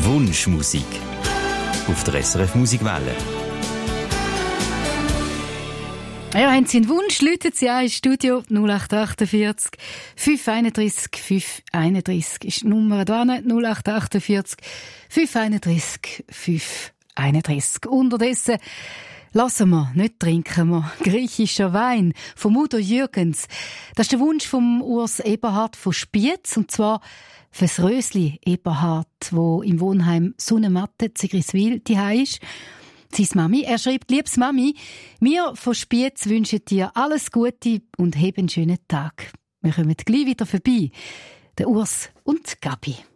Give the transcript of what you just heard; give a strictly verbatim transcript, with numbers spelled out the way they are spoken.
Wunschmusik auf der S R F Musikwelle. Ja, haben Sie einen Wunsch, läuten Sie an ins Studio null acht achtundvierzig fünf einunddreißig fünf einunddreißig ist die Nummer da, null acht achtundvierzig fünf einunddreißig fünf einunddreißig. Unterdessen lassen wir, nicht trinken wir, griechischer Wein von Udo Jürgens. Das ist der Wunsch vom Urs Eberhard von Spiez, und zwar fürs Rösli Eberhard, wo im Wohnheim Sonnenmatte Zigriswil daheim ist. Seine Mami, er schreibt: Liebes Mami, wir von Spiez wünschen dir alles Gute und haben einen schönen Tag. Wir kommen gleich wieder vorbei. Der Urs und Gabi.